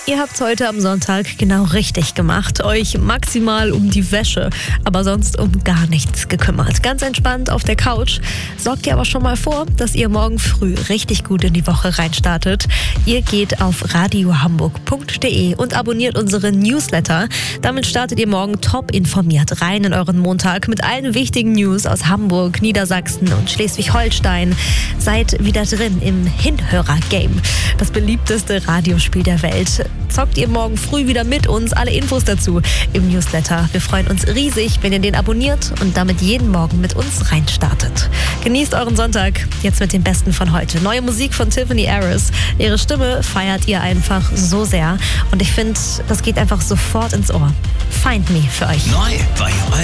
Ihr habt's heute am Sonntag genau richtig gemacht. Euch maximal um die Wäsche, aber sonst um gar nichts gekümmert. Ganz entspannt auf der Couch. Sorgt ihr aber schon mal vor, dass ihr morgen früh richtig gut in die Woche reinstartet. Ihr geht auf radiohamburg.de und abonniert unseren Newsletter. Damit startet ihr morgen top informiert rein in euren Montag mit allen wichtigen News aus Hamburg, Niedersachsen und Schleswig-Holstein. Seid wieder drin im Hinhörer-Game. Das beliebteste Radiospiel der Welt. Zockt ihr morgen früh wieder mit uns. Alle Infos dazu im Newsletter. Wir freuen uns riesig, wenn ihr den abonniert und damit jeden Morgen mit uns reinstartet. Genießt euren Sonntag jetzt mit dem Besten von heute. Neue Musik von Tiffany Harris. Ihre Stimme feiert ihr einfach so sehr. Und ich finde, das geht einfach sofort ins Ohr. Find Me für euch. Neu bei